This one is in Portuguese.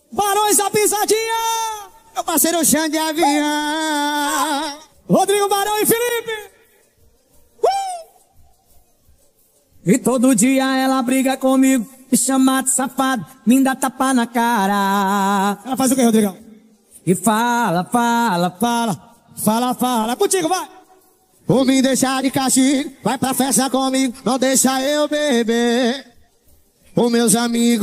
Barões da Pisadinha. Meu parceiro Xande Avião. Rodrigo Barão e Felipe. E todo dia ela briga comigo, me chama de safado, me dá tapa na cara. Ela faz o que, Rodrigão? E fala. Contigo, vai. Ou me deixar de castigo, vai pra festa comigo, não deixa eu beber. Os meus amigos